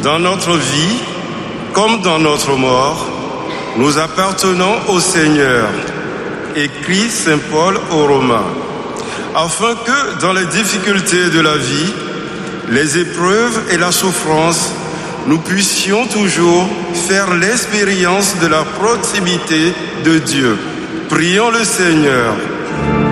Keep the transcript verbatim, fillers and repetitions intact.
Dans notre vie, comme dans notre mort, nous appartenons au Seigneur, écrit saint Paul aux Romains, afin que dans les difficultés de la vie, les épreuves et la souffrance, nous puissions toujours faire l'expérience de la proximité de Dieu. Prions le Seigneur.